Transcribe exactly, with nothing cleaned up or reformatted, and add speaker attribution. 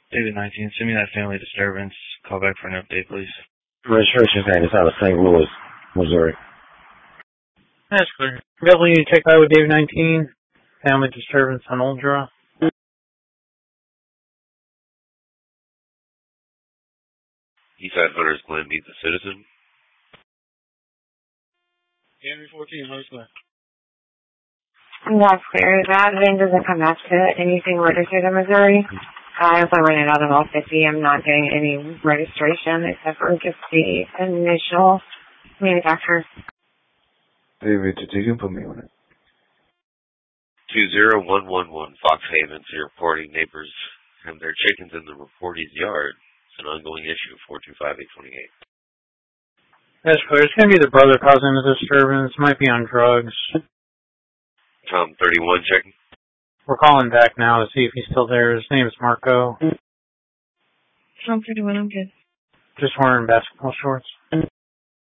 Speaker 1: David nineteen, send me that family disturbance. Call back for an update, please.
Speaker 2: Registration saying it's out of Saint Louis, Missouri.
Speaker 3: That's clear. Available to check out with David nineteen. Family disturbance on Old Draw.
Speaker 4: Eastside Hunters Glen meet the citizen.
Speaker 1: Henry fourteen, Hunters Glen.
Speaker 5: That's clear. That VIN doesn't come back to anything registered in Missouri. Uh, if I run it out of all fifty, I'm not getting any registration except for just the initial manufacturer.
Speaker 2: David, you can put me on it.
Speaker 4: two zero one one one Fox Haven to reporting neighbors have their chickens in the reportee's yard. It's an ongoing issue, four two five eight two eight.
Speaker 3: That's clear. It's going to be the brother causing the disturbance. Might be on drugs.
Speaker 4: Tom thirty-one checking.
Speaker 3: We're calling back now to see if he's still there. His name is Marco.
Speaker 5: Tom thirty-one, I'm good.
Speaker 3: Just wearing basketball shorts.